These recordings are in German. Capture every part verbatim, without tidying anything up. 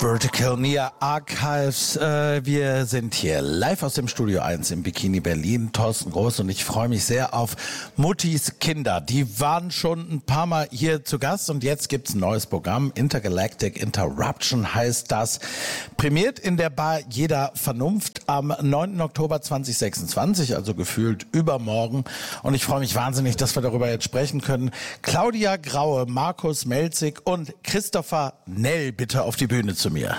Vertical Near Archives. Äh, wir sind hier live aus dem Studio eins im Bikini Berlin. Thorsten Groß und ich freue mich sehr auf Muttis Kinder. Die waren schon ein paar Mal hier zu Gast und jetzt gibt's ein neues Programm. Intergalactic Interruption heißt das. Prämiert in der Bar Jeder Vernunft am neunten Oktober zweitausendsechsundzwanzig, also gefühlt übermorgen. Und ich freue mich wahnsinnig, dass wir darüber jetzt sprechen können. Claudia Graue, Markus Melzig und Christopher Nell bitte auf die Bühne zu mir.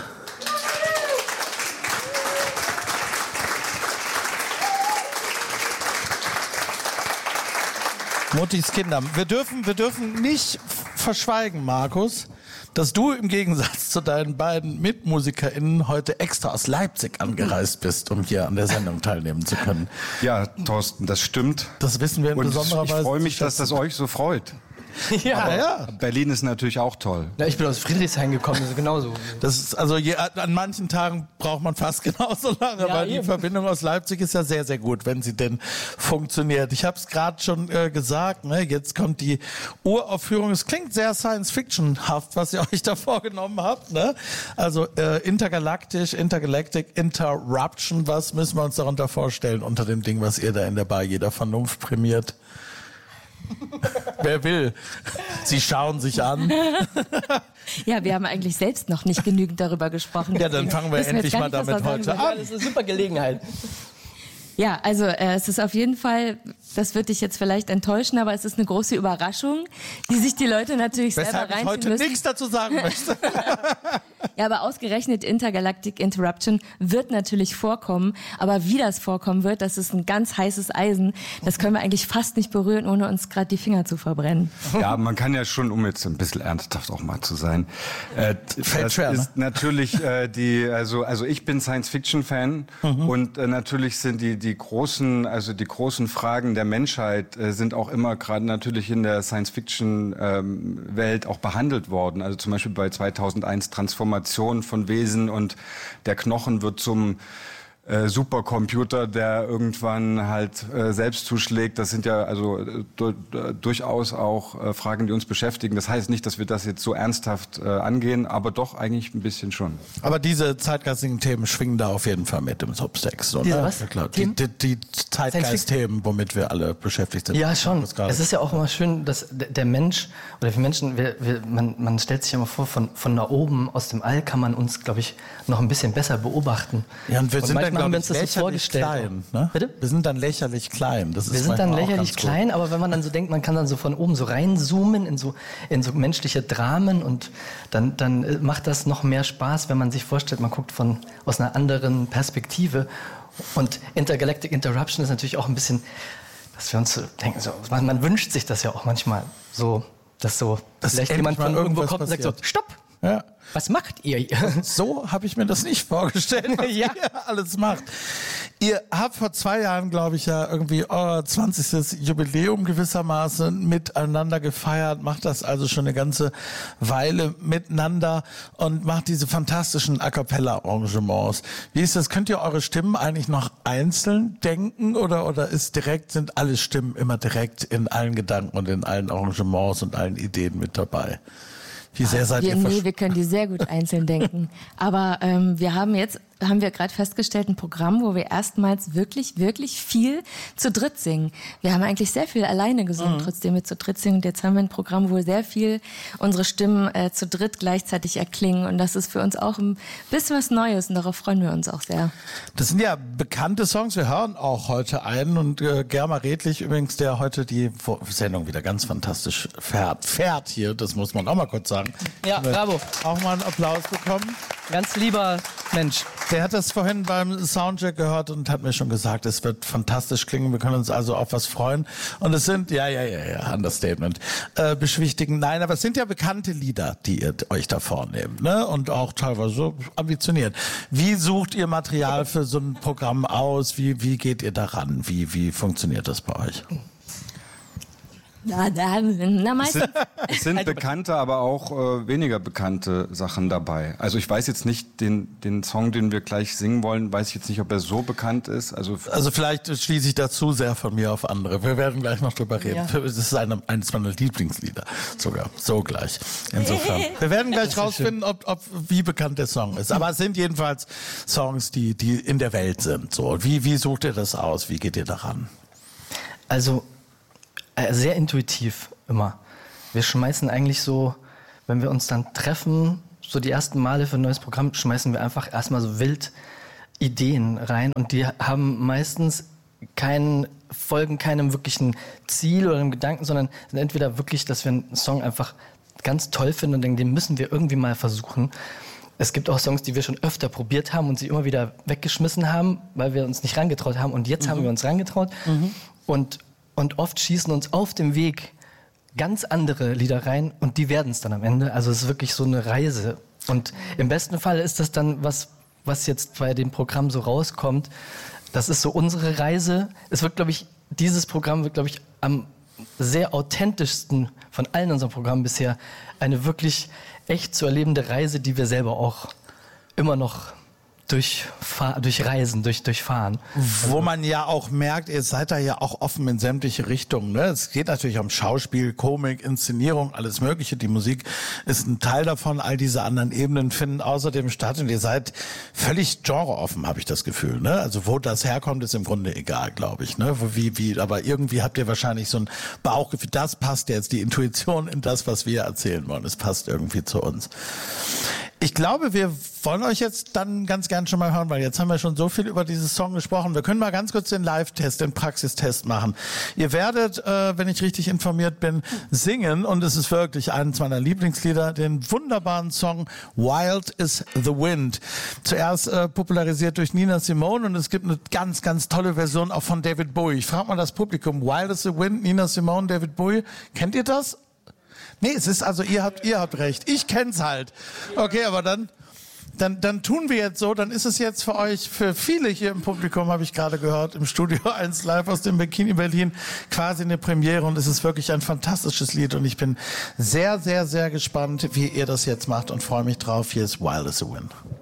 Muttis Kinder. Wir dürfen, wir dürfen nicht verschweigen, Markus, dass du im Gegensatz zu deinen beiden MitmusikerInnen heute extra aus Leipzig angereist bist, um hier an der Sendung teilnehmen zu können. Ja, Thorsten, das stimmt. Das wissen wir in Und besonderer Weise. Ich freue mich, dass das euch so freut. Ja, Aber ja. Berlin ist natürlich auch toll. Ja, ich bin aus Friedrichshain gekommen, also genauso. Das ist, also je, an manchen Tagen braucht man fast genauso lange, Ja, weil die eben. Verbindung aus Leipzig ist ja sehr, sehr gut, wenn sie denn funktioniert. Ich habe es gerade schon äh, gesagt, ne? Jetzt kommt die Uraufführung. Es klingt sehr Science-Fiction-haft, was ihr euch da vorgenommen habt. Ne? Also äh, intergalaktisch, Intergalactic Interruption, was müssen wir uns darunter vorstellen unter dem Ding, was ihr da in der Bar Jeder Vernunft prämiert? Wer will? Sie schauen sich an. Ja, wir haben eigentlich selbst noch nicht genügend darüber gesprochen. Ja, dann fangen wir Wissen endlich jetzt mal gar nicht, damit was wir heute sagen an. Ja, das ist eine super Gelegenheit. Ja, also äh, es ist auf jeden Fall, das wird dich jetzt vielleicht enttäuschen, aber es ist eine große Überraschung, die sich die Leute natürlich Weshalb selber ich reinziehen heute müssen. nichts dazu sagen möchte. Ja, aber ausgerechnet Intergalactic Interruption wird natürlich vorkommen, aber wie das vorkommen wird, das ist ein ganz heißes Eisen. Das können wir eigentlich fast nicht berühren, ohne uns gerade die Finger zu verbrennen. Ja, man kann ja schon, um jetzt ein bisschen ernsthaft auch mal zu sein, äh, Fällt das schwer, ne? ist natürlich äh, die, also also ich bin Science-Fiction-Fan Mhm. und äh, natürlich sind die die großen, also die großen Fragen der Menschheit äh, sind auch immer gerade natürlich in der Science-Fiction-Welt auch behandelt worden. Also zum Beispiel bei zweitausendeins Transformation von Wesen und der Knochen wird zum äh, Supercomputer, der irgendwann halt äh, selbst zuschlägt. Das sind ja also äh, du, äh, durchaus auch äh, Fragen, die uns beschäftigen. Das heißt nicht, dass wir das jetzt so ernsthaft äh, angehen, aber doch eigentlich ein bisschen schon. Aber diese zeitgeistigen Themen schwingen da auf jeden Fall mit im Subtext, oder? Diese was? Ja, klar. Die, Themen? die, die Zeitgeist-Themen, womit wir alle beschäftigt sind. Ja, schon. Das gerade- Es ist ja auch immer schön, dass d- der Mensch oder wir Menschen, wir, wir, man, man stellt sich ja immer vor, von, von da oben aus dem All kann man uns, glaube ich, noch ein bisschen besser beobachten. Ja, und wir sind dann, manchmal glaube haben wir ich, uns das so lächerlich vorgestellt. klein. Ne? Bitte? Wir sind dann lächerlich klein. Das Wir ist sind dann manchmal auch lächerlich ganz gut. klein, aber wenn man dann so denkt, man kann dann so von oben so reinzoomen in so, in so menschliche Dramen und dann, dann äh, macht das noch mehr Spaß, wenn man sich vorstellt, man guckt von, aus einer anderen Perspektive. Und Intergalactic Interruption ist natürlich auch ein bisschen, dass wir uns so denken, so, man, man wünscht sich das ja auch manchmal so, dass so Dass vielleicht endlich jemand mal von irgendwo irgendwas kommt und sagt so, passiert. stopp, Ja. was macht ihr? So habe ich mir das nicht vorgestellt, was Ja. ihr alles macht. Ihr habt vor zwei Jahren, glaube ich, ja irgendwie euer zwanzigstes Jubiläum gewissermaßen miteinander gefeiert, macht das also schon eine ganze Weile miteinander und macht diese fantastischen A Cappella-Arrangements. Wie ist das? Könnt ihr eure Stimmen eigentlich noch einzeln denken oder, oder ist direkt, sind alle Stimmen immer direkt in allen Gedanken und in allen Arrangements und allen Ideen mit dabei? Wie sehr seid Wir, ihr nee, versch- wir können die sehr gut einzeln denken. Aber ähm, wir haben jetzt, haben wir gerade festgestellt, ein Programm, wo wir erstmals wirklich, wirklich viel zu dritt singen. Wir haben eigentlich sehr viel alleine gesungen, Mhm. trotzdem wir zu dritt singen. Und jetzt haben wir ein Programm, wo sehr viel unsere Stimmen äh, zu dritt gleichzeitig erklingen. Und das ist für uns auch ein bisschen was Neues und darauf freuen wir uns auch sehr. Das sind ja bekannte Songs. Wir hören auch heute einen und äh, Germa Redlich übrigens, der heute die Vor- Sendung wieder ganz fantastisch fährt. Fährt hier, das muss man auch mal kurz sagen. Ja, bravo. Auch mal einen Applaus bekommen. Ganz lieber Mensch. Der hat das vorhin beim Soundcheck gehört und hat mir schon gesagt, es wird fantastisch klingen. Wir können uns also auf was freuen. Und es sind, ja, ja, ja, ja, Understatement, äh, beschwichtigen. Nein, aber es sind ja bekannte Lieder, die ihr euch da vornehmt, ne? Und auch teilweise so ambitioniert. Wie sucht ihr Material für so ein Programm aus? Wie, wie geht ihr daran? Wie, wie funktioniert das bei euch? Na, na, na Es sind, es sind bekannte, aber auch äh, weniger bekannte Sachen dabei. Also ich weiß jetzt nicht, den, den Song, den wir gleich singen wollen, weiß ich jetzt nicht, ob er so bekannt ist. Also, also vielleicht schließe ich da zu sehr von mir auf andere. Wir werden gleich noch drüber reden. Ja. Das ist eine, eines meiner Lieblingslieder sogar. So gleich. Insofern. Wir werden gleich rausfinden, ob, ob, wie bekannt der Song ist. Aber es sind jedenfalls Songs, die, die in der Welt sind. So. Wie, wie sucht ihr das aus? Wie geht ihr daran? Also sehr intuitiv immer. Wir schmeißen eigentlich so, wenn wir uns dann treffen, so die ersten Male für ein neues Programm, schmeißen wir einfach erstmal so wild Ideen rein und die haben meistens keinen, folgen keinem wirklichen Ziel oder einem Gedanken, sondern sind entweder wirklich, dass wir einen Song einfach ganz toll finden und denken, den müssen wir irgendwie mal versuchen. Es gibt auch Songs, die wir schon öfter probiert haben und sie immer wieder weggeschmissen haben, weil wir uns nicht rangetraut haben und jetzt mhm. haben wir uns rangetraut mhm. und Und oft schießen uns auf dem Weg ganz andere Lieder rein und die werden es dann am Ende. Also es ist wirklich so eine Reise. Und im besten Fall ist das dann, was, was jetzt bei dem Programm so rauskommt, das ist so unsere Reise. Es wird, glaube ich, dieses Programm wird, glaube ich, am sehr authentischsten von allen unseren Programmen bisher eine wirklich echt zu erlebende Reise, die wir selber auch immer noch Durch, durch Reisen, durch, durchfahren. Wo man ja auch merkt, ihr seid da ja auch offen in sämtliche Richtungen. Ne? Es geht natürlich um Schauspiel, Komik, Inszenierung, alles Mögliche. Die Musik ist ein Teil davon. All diese anderen Ebenen finden außerdem statt. Und ihr seid völlig genreoffen, habe ich das Gefühl. Ne? Also wo das herkommt, ist im Grunde egal, glaube ich. Ne? Wie, wie, aber irgendwie habt ihr wahrscheinlich so ein Bauchgefühl. Das passt jetzt, die Intuition in das, was wir erzählen wollen. Es passt irgendwie zu uns. Ich glaube, wir wollen euch jetzt dann ganz gern schon mal hören, weil jetzt haben wir schon so viel über dieses Song gesprochen. Wir können mal ganz kurz den Live-Test, den Praxistest machen. Ihr werdet, äh, wenn ich richtig informiert bin, singen und es ist wirklich eines meiner Lieblingslieder, den wunderbaren Song Wild is the Wind. Zuerst äh, popularisiert durch Nina Simone und es gibt eine ganz, ganz tolle Version auch von David Bowie. Ich frage mal das Publikum, Wild is the Wind, Nina Simone, David Bowie, kennt ihr das? Nee, es ist also, ihr habt, ihr habt recht. Ich kenn's halt. Okay, aber dann, dann, dann tun wir jetzt so, dann ist es jetzt für euch, für viele hier im Publikum, habe ich gerade gehört, im Studio eins live aus dem Bikini Berlin, quasi eine Premiere und es ist wirklich ein fantastisches Lied und ich bin sehr, sehr, sehr gespannt, wie ihr das jetzt macht und freue mich drauf. Hier ist Wild as a Wind.